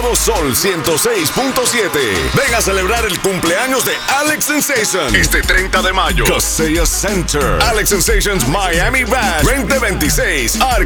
nuevo Sol 106.7. Ven a celebrar el cumpleaños de Alex Sensation este 30 de mayo. Kaseya Center. Alex Sensation's Miami Bash 2026.